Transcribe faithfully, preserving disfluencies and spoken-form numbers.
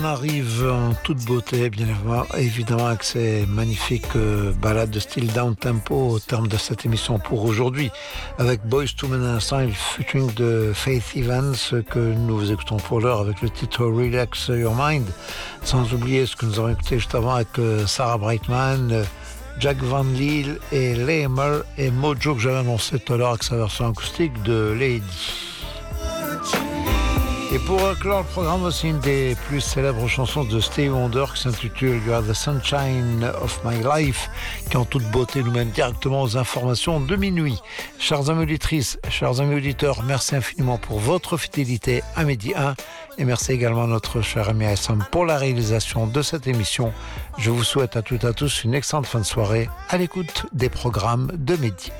On arrive en toute beauté, bien évidemment, avec ces magnifiques euh, balades de style down-tempo au terme de cette émission pour aujourd'hui, avec Boys to Men à l'instant et le featuring de Faith Evans que nous écoutons pour l'heure avec le titre Relax Your Mind, sans oublier ce que nous avons écouté juste avant avec euh, Sarah Brightman, euh, Jack Van Lille et Lamer et Mojo que j'avais annoncé tout à l'heure avec sa version acoustique de Lady. Et pour clore le programme, aussi une des plus célèbres chansons de Stevie Wonder qui s'intitule You Are the Sunshine of My Life, qui en toute beauté nous mène directement aux informations de minuit. Chers amis auditrices, chers amis auditeurs, merci infiniment pour votre fidélité à Midi un et merci également à notre cher ami Assam pour la réalisation de cette émission. Je vous souhaite à toutes et à tous une excellente fin de soirée à l'écoute des programmes de Midi.